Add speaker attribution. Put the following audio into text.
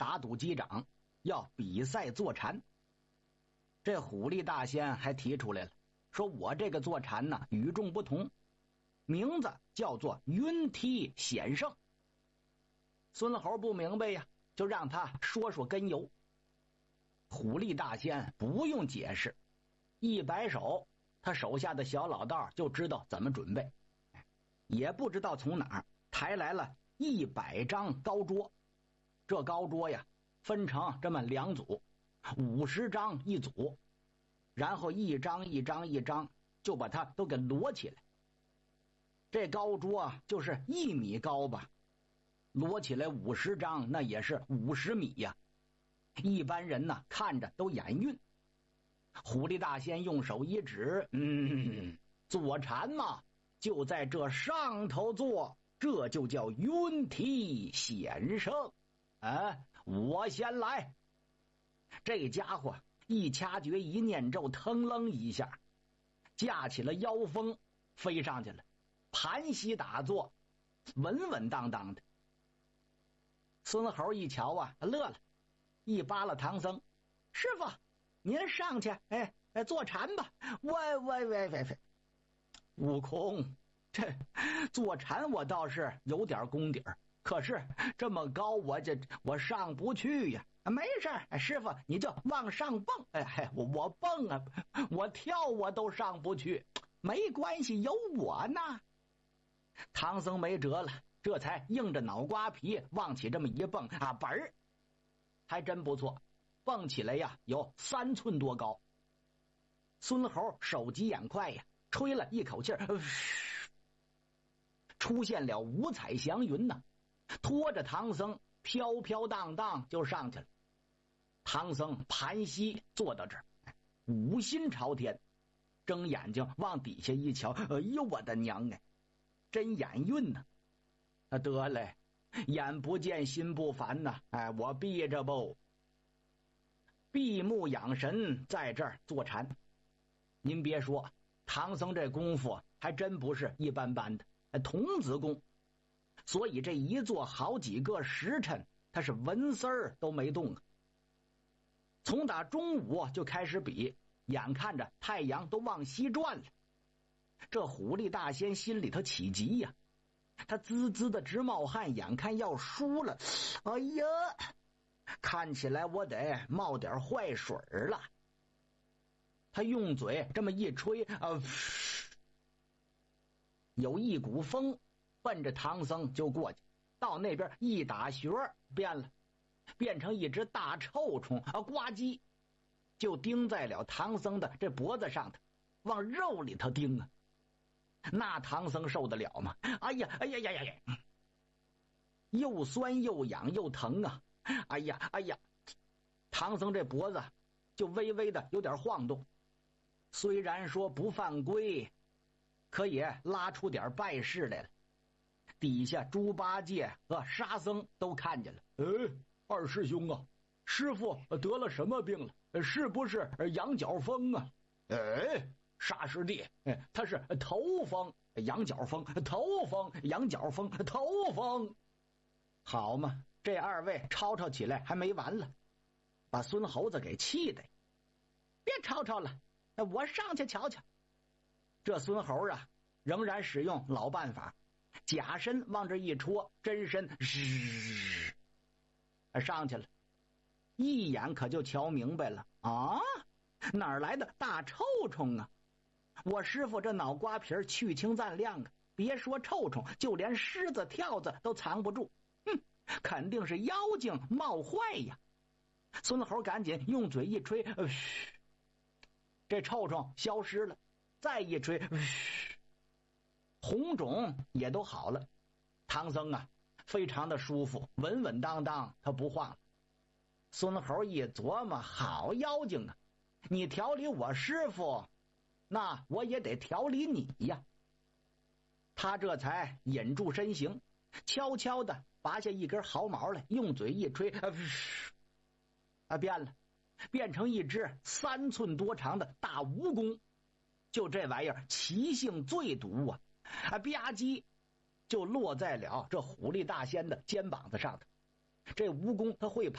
Speaker 1: 打赌击掌，要比赛坐禅。这虎力大仙还提出来了，说我这个坐禅呢与众不同，名字叫做云梯显圣。孙猴不明白呀，就让他说说根由。虎力大仙不用解释，一摆手，他手下的小老道就知道怎么准备。也不知道从哪儿抬来了100张高桌，这高桌呀分成这么2组，50张一组，然后一张一张一张就把它都给摞起来。这高桌就是1米高吧，摞起来50张，那也是50米呀。一般人呢看着都眼晕。虎力大仙用手一指，坐禅嘛，就在这上头坐，这就叫云梯显圣。我先来。这家伙一掐诀一念咒，腾楞一下架起了腰风，飞上去了，盘膝打坐，稳稳当当的。孙猴一瞧啊，乐了，一扒拉唐僧，师傅您上去坐禅吧。喂，悟空，这坐禅我倒是有点功底儿，可是这么高我上不去呀。没事，师傅你就往上蹦。我蹦啊，我跳我都上不去，没关系，有我呢。唐僧没辙了，这才硬着脑瓜皮往起这么一蹦啊，本儿还真不错，蹦起来呀有3寸多高。孙猴手疾眼快呀，吹了一口气儿，出现了五彩祥云呢，拖着唐僧飘飘荡荡就上去了。唐僧盘膝坐到这儿，五心朝天，睁眼睛往底下一瞧，哎呦我的娘哎，真眼晕呢。得嘞，眼不见心不烦呐，我闭着不，闭目养神，在这儿坐禅。您别说，唐僧这功夫还真不是一般般的，童子功，所以这一坐好几个时辰，他是纹丝儿都没动啊。从打中午就开始比，眼看着太阳都往西转了，这虎力大仙心里头起急呀，他滋滋的直冒汗，眼看要输了，哎呀，看起来我得冒点坏水了。他用嘴这么一吹，有一股风奔着唐僧就过去，到那边一打旋变成一只大臭虫呱唧就钉在了唐僧的这脖子上头，往肉里头钉啊。那唐僧受得了吗？哎呀，又酸又痒又疼啊！哎呀，唐僧这脖子就微微的有点晃动。虽然说不犯规，可也拉出点败事来了。底下猪八戒和沙僧都看见了。二师兄啊，师傅得了什么病了？是不是羊角风啊？沙师弟，他是头风羊角风，头风羊角风，头风。好嘛，这2位吵吵起来还没完了，把孙猴子给气的。别吵吵了，我上去瞧瞧。这孙猴啊，仍然使用老办法，假身往这一戳，真身上去了。一眼可就瞧明白了啊，哪儿来的大臭虫啊？我师傅这脑瓜皮去青赞亮啊，别说臭虫，就连狮子跳蚤都藏不住。肯定是妖精冒坏呀。孙猴赶紧用嘴一吹，这臭虫消失了，再一吹，红肿也都好了。唐僧啊非常的舒服，稳稳当当，他不晃了。孙猴一琢磨，好妖精啊，你调理我师傅，那我也得调理你呀。他这才引住身形，悄悄地拔下一根毫毛来，用嘴一吹，变成一只3寸多长的大蜈蚣。就这玩意儿奇性最毒啊，吧唧就落在了这虎力大仙的肩膀子上头。这蜈蚣它会跑